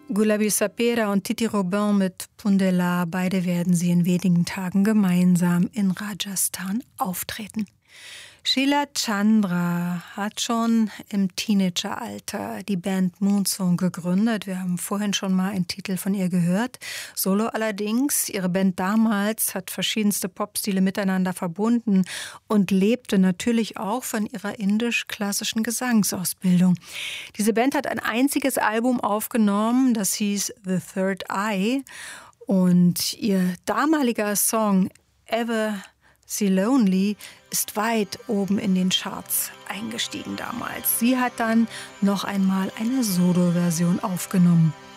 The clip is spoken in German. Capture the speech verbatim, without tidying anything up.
Gulabi Sapera und Titi Robin mit Pundela, beide werden sie in wenigen Tagen gemeinsam in Rajasthan auftreten. Sheila Chandra hat schon im Teenageralter die Band Moonsong gegründet. Wir haben vorhin schon mal einen Titel von ihr gehört. Solo allerdings, ihre Band damals hat verschiedenste Popstile miteinander verbunden und lebte natürlich auch von ihrer indisch-klassischen Gesangsausbildung. Diese Band hat ein einziges Album aufgenommen, das hieß The Third Eye. Und ihr damaliger Song Ever So Lonely ist weit oben in den Charts eingestiegen damals. Sie hat dann noch einmal eine Solo-Version aufgenommen.